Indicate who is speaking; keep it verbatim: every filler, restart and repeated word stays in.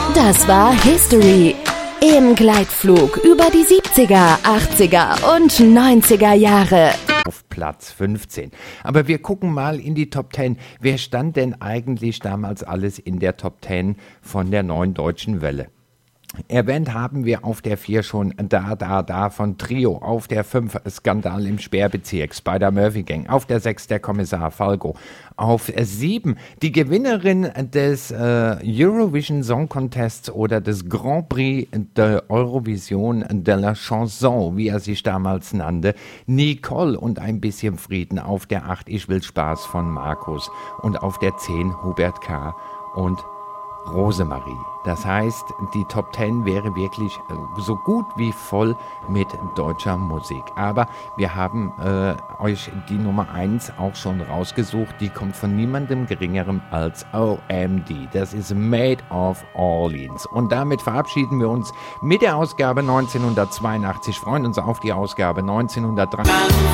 Speaker 1: Das war History im Gleitflug über die siebziger, achtziger und neunziger Jahre.
Speaker 2: Auf Platz fünfzehn. Aber wir gucken mal in die Top zehn. Wer stand denn eigentlich damals alles in der Top zehn von der Neuen Deutschen Welle? Erwähnt haben wir auf der vier schon Da, Da, Da von Trio, auf der fünf Skandal im Sperrbezirk, Spider-Murphy-Gang, auf der sechs der Kommissar Falco, auf sieben die Gewinnerin des äh, Eurovision Song Contests oder des Grand Prix de Eurovision de la Chanson, wie er sich damals nannte, Nicole und ein bisschen Frieden, auf der acht Ich will Spaß von Markus und auf der zehn Hubert K. und Rosemarie. Das heißt, die Top zehn wäre wirklich äh, so gut wie voll mit deutscher Musik. Aber wir haben äh, euch die Nummer eins auch schon rausgesucht. Die kommt von niemandem geringerem als O M D. Das ist Made of Orleans. Und damit verabschieden wir uns mit der Ausgabe neunzehnhundertzweiundachtzig. Freuen uns auf die Ausgabe neunzehnhundertdreiundachtzig.